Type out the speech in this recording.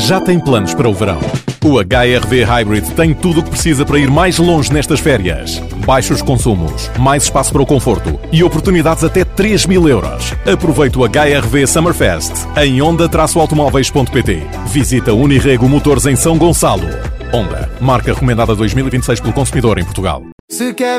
Já tem planos para o verão? O HR-V Hybrid tem tudo o que precisa para ir mais longe nestas férias. Baixos consumos, mais espaço para o conforto e oportunidades até 3.000 euros. Aproveite o HR-V Summerfest em onda-automóveis.pt. Visita Unirrego Motores em São Gonçalo. Honda, marca recomendada 2026 pelo consumidor em Portugal. Se quer